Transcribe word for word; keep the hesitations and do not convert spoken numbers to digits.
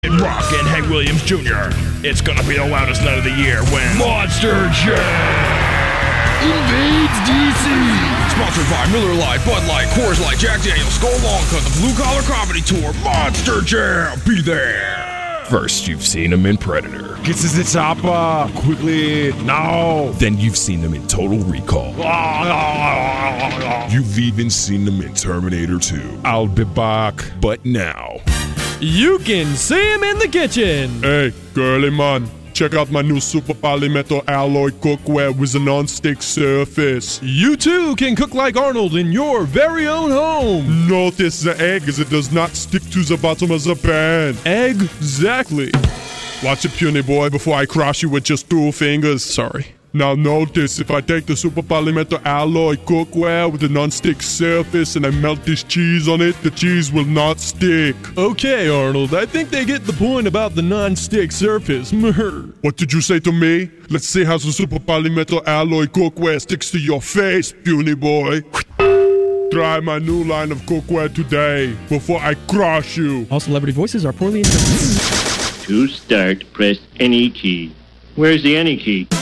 Rock and Hank Williams Junior It's gonna be the loudest night of the year when Monster Jam invades D C. Sponsored by Miller Lite, Bud Light, Coors Light, Jack Daniels, Skull Long Cut, the Blue Collar Comedy Tour, Monster Jam. Be there. First, you've seen him in Predator. Get to the chopper quickly now. Then you've seen him in Total Recall. You've even seen him in Terminator two. I'll be back. But now, you can see him in the kitchen. Hey, girly man, check out my new Super Polymetal Alloy Cookware with a non-stick surface. You too can cook like Arnold in your very own home. Notice the egg as it does not stick to the bottom of the pan. Exactly. Watch it, puny boy, before I crush you with just two fingers. Sorry. Now notice, if I take the Super Polymetal Alloy Cookware with a non-stick surface and I melt this cheese on it, the cheese will not stick. Okay, Arnold, I think they get the point about the non-stick surface. What did you say to me? Let's see how the Super Polymetal Alloy Cookware sticks to your face, puny boy. Try my new line of cookware today before I crush you. All celebrity voices are poorly interpreted. To start, press any key. Where's the any key?